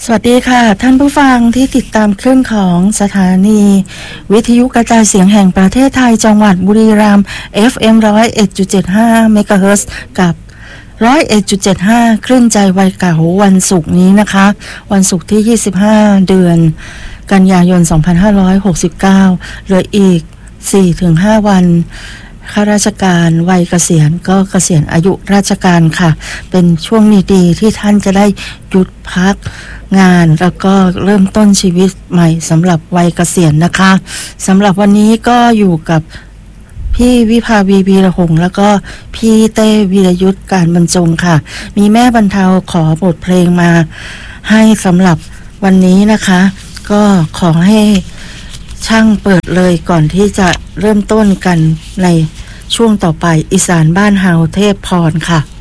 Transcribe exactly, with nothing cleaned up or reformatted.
สวัสดีค่ะท่านผู้ฟังที่ติดตามคลื่นของสถานีวิทยุกระจายเสียงแห่งประเทศไทยจังหวัดบุรีรัมย์ เอฟ เอ็ม หนึ่งศูนย์เอ็ดจุดเจ็ดห้า เมกะเฮิรตซ์ กับ หนึ่งศูนย์เอ็ดจุดเจ็ดห้า คลื่นใจวัยเก่าวันศุกร์นี้นะคะวันศุกร์ที่ยี่สิบห้าเดือนกันยายนสองพันห้าร้อยหกสิบเก้าเหลืออีก สี่ถึงห้า วันข้าราชการวัยเกษียณก็เกษียณอายุราชการค่ะเป็นช่วงดีๆที่ท่านจะได้หยุดพักงานแล้วก็เริ่มต้นชีวิตใหม่สำหรับวัยเกษียณนะคะสำหรับวันนี้ก็อยู่กับพี่วิภาวีวีระหงแล้วก็พี่เต้วีรยุทธการบรรจงค่ะมีแม่บรรเทาขอบทเพลงมาให้สำหรับวันนี้นะคะก็ขอให้ช่างเปิดเลยก่อนที่จะเริ่มต้นกันในช่วงต่อไปอีสานบ้านเฮาเทพพรค่ะ